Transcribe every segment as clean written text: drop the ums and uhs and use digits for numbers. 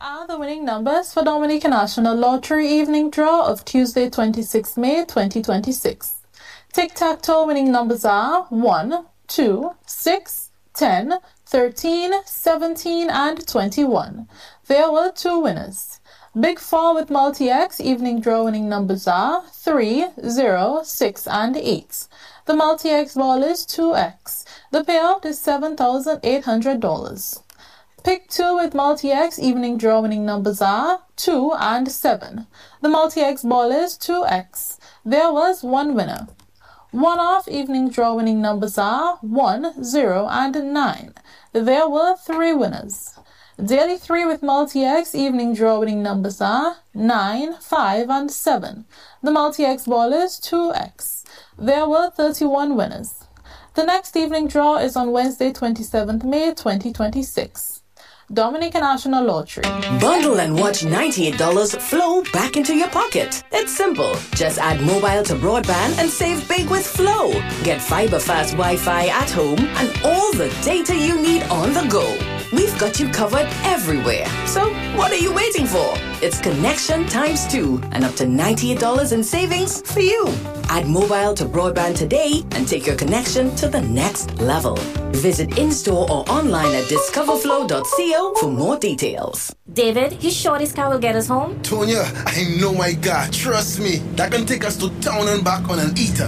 are the winning numbers for Dominican National Lottery evening draw of Tuesday, 26 May 2026. Tic-tac-toe winning numbers are 1, 2, 6, 10, 13, 17, and 21. There were 2 winners. Big 4 with multi-X evening draw winning numbers are 3, 0, 6, and 8. The multi-X ball is 2X. The payout is $7,800. Pick 2 with multi-X evening draw winning numbers are 2 and 7. The multi-X ball is 2X. There was 1 winner. One-off evening draw winning numbers are 1, 0, and 9. There were 3 winners. Daily 3 with multi-X evening draw winning numbers are 9, 5, and 7. The multi-X ball is 2X. There were 31 winners. The next evening draw is on Wednesday, 27th May 2026. Dominican National Lottery. Bundle and watch $98 flow back into your pocket. It's simple. Just add mobile to broadband and save big with Flow. Get fiber fast Wi-Fi at home and all the data you need on the go. We've got you covered everywhere. So what are you waiting for? It's connection times 2 and up to $98 in savings for you. Add mobile to broadband today and take your connection to the next level. Visit in-store or online at discoverflow.co for more details. David, you sure this car will get us home? Tonya, I know my God. Trust me. That can take us to town and back on an eater.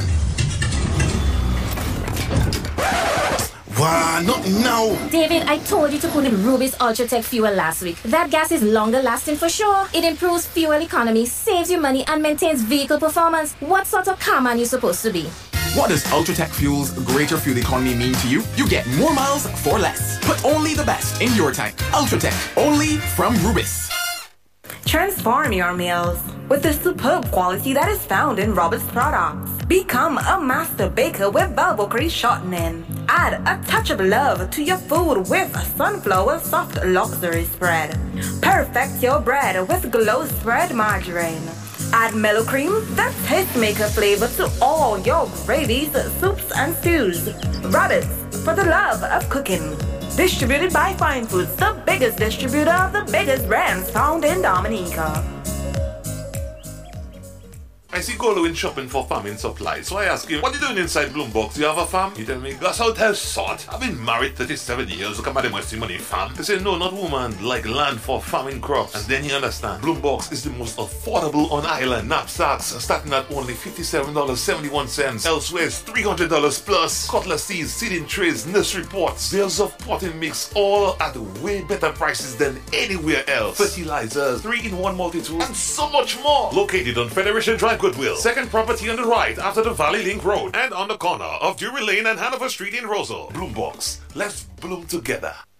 Wow, not now. David, I told you to put in Rubis Ultratech fuel last week. That gas is longer lasting for sure. It improves fuel economy, saves you money, and maintains vehicle performance. What sort of car man you supposed to be? What does Ultratech Fuel's greater fuel economy mean to you? You get more miles for less. Put only the best in your tank. Ultratech, only from Rubis. Transform your meals with the superb quality that is found in Robert's products. Become a master baker with Velvocrete shortening. Add a touch of love to your food with a sunflower soft luxury spread. Perfect your bread with Glow Spread margarine. Add mellow cream, that tastemaker flavor to all your gravies, soups, and stews. Robert's, for the love of cooking. Distributed by Fine Foods, the biggest distributor of the biggest brands found in Dominica. I see Golo in shopping for farming supplies, so I ask him, what are you doing inside Bloombox? Do you have a farm? He tell me, Gus, out tell sort. I've been married 37 years, look at my see money farm. They say, no, not woman, like land for farming crops. And then you understand, Bloombox is the most affordable on island. Knapsacks starting at only $57.71. Elsewhere it's $300 plus. Cutlass seeds, seeding trays, nursery pots, bales of potting mix, all at way better prices than anywhere else. Fertilizers, 3-in-1 multi-tool, and so much more. Located on Federation Drive, Goodwill. Second property on the right after the Valley Link Road and on the corner of Drury Lane and Hanover Street in Rosal. Bloombox. Let's bloom together.